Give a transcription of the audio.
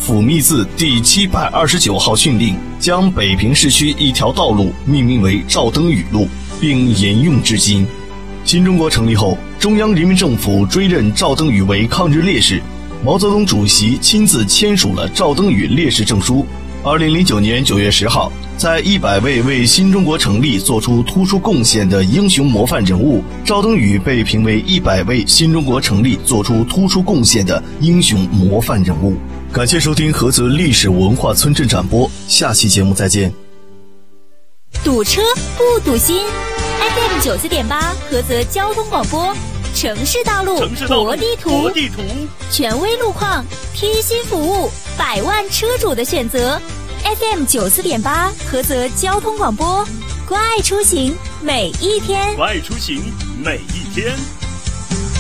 府密字第729号训令，将北平市区一条道路命名为赵登禹路，并沿用至今。新中国成立后，中央人民政府追认赵登禹为抗日烈士，毛泽东主席亲自签署了赵登禹烈士证书。2009年9月10号，在100位为新中国成立做出突出贡献的英雄模范人物，赵登禹被评为100位新中国成立做出突出贡献的英雄模范人物。感谢收听菏泽历史文化村镇展播，下期节目再见。 堵车不堵心 ，FM 94.8菏泽交通广播，城市道路国地图，权威路况，贴心服务，百万车主的选择。FM 94.8菏泽交通广播，关爱出行每一天， 关爱出行每一天。